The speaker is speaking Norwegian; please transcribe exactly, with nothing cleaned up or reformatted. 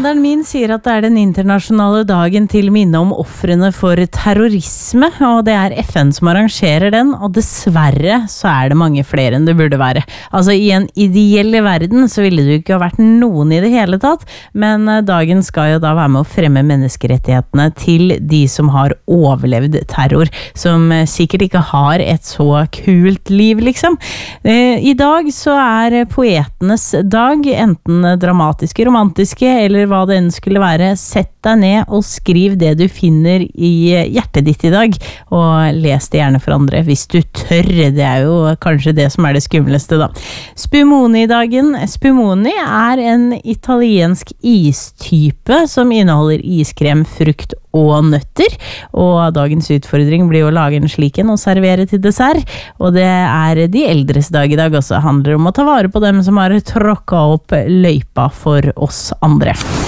Kalenderen min sier at det er den internasjonale dagen til minne om ofrene for terrorisme, og det er F N som arrangerer den, og dessverre så er det mange flere enn det burde være. Altså i en ideelle verden så ville det jo ikke ha vært noen i det hele tatt, men dagen skal jo da være med å fremme menneskerettighetene til de som har overlevd terror, som sikkert ikke har et så kult liv, liksom. I dag så er poetenes dag, enten dramatiske, romantiske, eller hva det enn skulle være. Sett deg ned og skriv det du finner i hjertet ditt i dag, og les det gjerne for andre, hvis du tør. Det er jo kanskje det som er det skumleste da. Spumoni-dagen. Spumoni er en italiensk istype som inneholder iskrem, frukt og nøtter, og dagens utfordring blir å lage en slik en og servere til dessert, og det er de eldres dag i dag også. Det handler om å ta vare på dem som har tråkket opp løypa for oss andre.